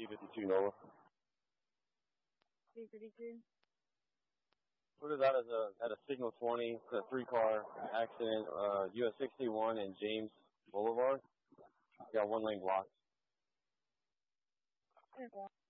T-52 NOLA. T-52. What is that at a Signal 20, it's a 3-car accident, US 61 and James Boulevard. Got 1 lane blocked. Okay.